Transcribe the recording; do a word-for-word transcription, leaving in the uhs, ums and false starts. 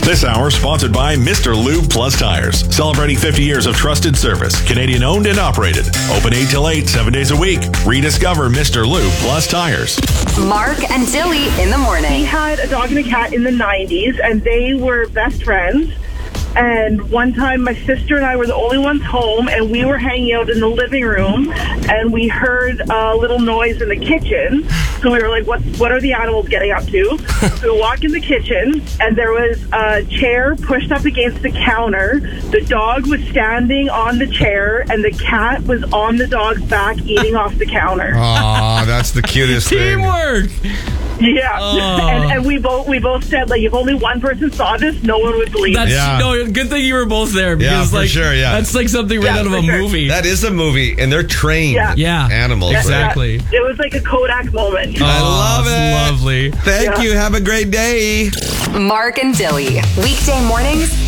This hour sponsored by Mister Lube Plus Tires. Celebrating fifty years of trusted service. Canadian owned and operated. Open eight till eight, seven days a week. Rediscover Mister Lube Plus Tires. Mark and Dilly in the morning. We had a dog and a cat in the nineties, and they were best friends. And one time, my sister and I were the only ones home, and we were hanging out in the living room, and we heard a little noise in the kitchen. So we were like, what, what are the animals getting up to? So we walked in the kitchen, and there was a chair pushed up against the counter. The dog was standing on the chair, and the cat was on the dog's back eating off the counter. Aw, that's the cutest thing. Teamwork. Yeah, Oh. and, and we both we both said, like, if only one person saw this, no one would believe That's it. Yeah. no good thing you were both there because Yeah, for like sure, yeah. that's like something right Yeah, out of for a sure. movie. That is a movie, and they're trained Yeah. yeah, animals. Yeah, exactly. yeah. It was like a Kodak moment. I Oh, love it's it. lovely. Thank Yeah. you. Have a great day. Mark and Dilly. Weekday mornings